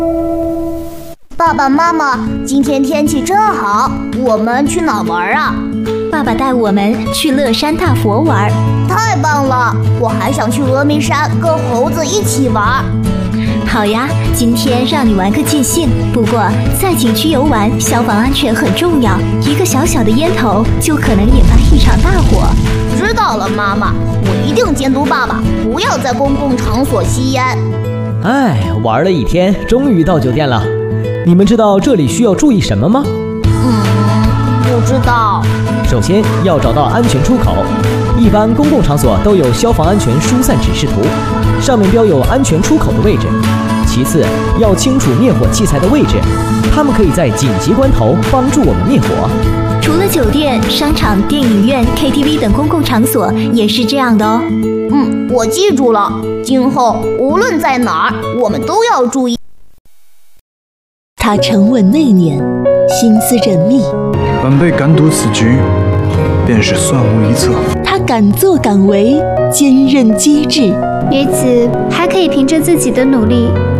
爸爸妈妈，今天天气真好，我们去哪玩啊？ 爸爸带我们去乐山大佛玩。 太棒了！我还想去峨眉山跟猴子一起玩。 好呀，今天让你玩个尽兴。不过在景区游玩，消防安全很重要，一个小小的烟头就可能引发一场大火。 知道了，妈妈，我一定监督爸爸，不要在公共场所吸烟。 玩了一天，终于到酒店了。你们知道这里需要注意什么吗？ 不知道。 首先要找到安全出口，一般公共场所都有消防安全疏散指示图，上面标有安全出口的位置。其次要清楚灭火器材的位置，它们可以在紧急关头帮助我们灭火。 除了酒店、商场、电影院、KTV 等公共场所也是这样的哦。 我记住了，今后无论在哪儿，我们都要注意。 他沉稳内敛，心思缜密， 晚辈敢赌此局，便是算无一策。 他敢作敢为，坚韧机智， 于此还可以凭着自己的努力